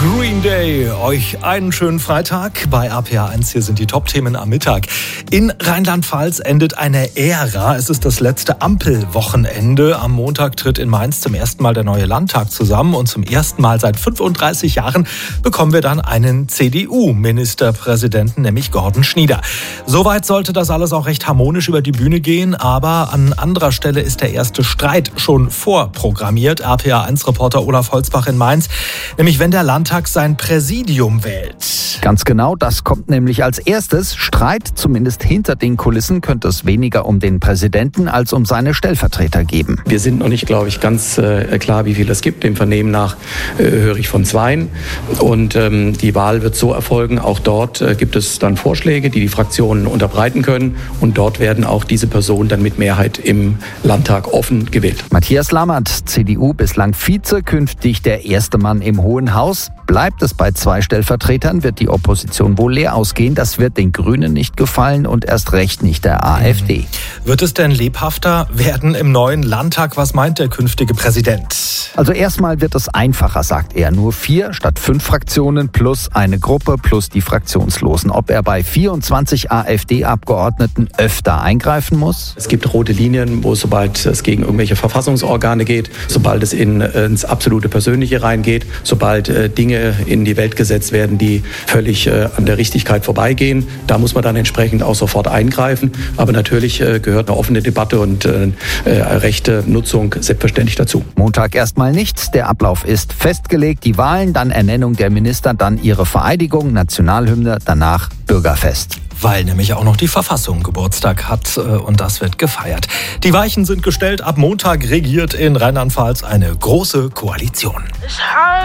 Green Day. Euch einen schönen Freitag bei RPA1. Hier sind die Top-Themen am Mittag. In Rheinland-Pfalz endet eine Ära. Es ist das letzte Ampelwochenende. Am Montag tritt in Mainz zum ersten Mal der neue Landtag zusammen. Und zum ersten Mal seit 35 Jahren bekommen wir dann einen CDU-Ministerpräsidenten, nämlich Gordon Schnieder. Soweit sollte das alles auch recht harmonisch über die Bühne gehen. Aber an anderer Stelle ist der erste Streit schon vorprogrammiert. RPA1-Reporter Olaf Holzbach in Mainz. Nämlich wenn der Landtag sein Präsidium wählt. Ganz genau, das kommt nämlich als erstes. Streit, zumindest hinter den Kulissen, könnte es weniger um den Präsidenten als um seine Stellvertreter geben. Wir sind noch nicht, glaube ich, ganz klar, wie viel es gibt. Dem Vernehmen nach höre ich von 2. Und die Wahl wird so erfolgen. Auch dort gibt es dann Vorschläge, die Fraktionen unterbreiten können. Und dort werden auch diese Personen dann mit Mehrheit im Landtag offen gewählt. Matthias Lammert, CDU, bislang Vize, künftig der erste Mann im Hohen Haus. Bleibt es bei 2 Stellvertretern, wird die Opposition wohl leer ausgehen. Das wird den Grünen nicht gefallen und erst recht nicht der AfD. Wird es denn lebhafter werden im neuen Landtag? Was meint der künftige Präsident? Also erstmal wird es einfacher, sagt er. Nur 4 statt 5 Fraktionen plus eine Gruppe plus die Fraktionslosen. Ob er bei 24 AfD-Abgeordneten öfter eingreifen muss? Es gibt rote Linien, wo sobald es gegen irgendwelche Verfassungsorgane geht, sobald es ins absolute Persönliche reingeht, sobald Dinge in die Welt gesetzt werden, die völlig an der Richtigkeit vorbeigehen. Da muss man dann entsprechend auch sofort eingreifen. Aber natürlich gehört eine offene Debatte und rechte Nutzung selbstverständlich dazu. Montag erstmal nichts. Der Ablauf ist festgelegt. Die Wahlen, dann Ernennung der Minister, dann ihre Vereidigung, Nationalhymne, danach Bürgerfest. Weil nämlich auch noch die Verfassung Geburtstag hat und das wird gefeiert. Die Weichen sind gestellt. Ab Montag regiert in Rheinland-Pfalz eine große Koalition.